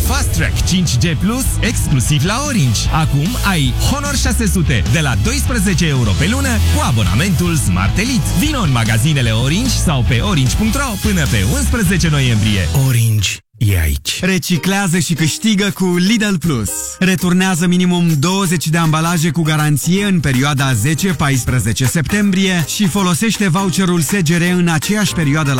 Fast Track 5G Plus exclusiv la Orange. Acum ai Honor 600 de la 12 euro pe lună cu abonamentul Smart Elite. Vino în magazinele Orange sau pe orange.ro până pe 11 noiembrie. Orange e aici. Reciclează și câștigă cu Lidl Plus. Returnează minimum 20 de ambalaje cu garanție în perioada 10-14 septembrie și folosește voucherul SGR în aceeași perioadă